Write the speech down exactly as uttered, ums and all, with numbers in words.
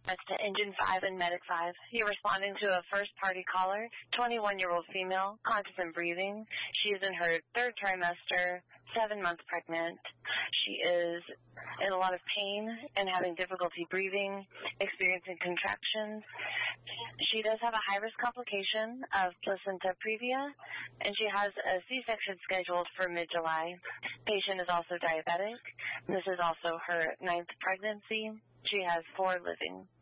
That's to Engine five and Medic five. You're responding to a first-party caller, twenty-one-year-old female, conscious and breathing. She is in her third trimester, seven months pregnant. She is in a lot of pain and having difficulty breathing, experiencing contractions. She does have a high-risk complication of placenta previa, and she has a C-section scheduled for mid-July. Patient is also diabetic. This is also her ninth pregnancy. She has four living.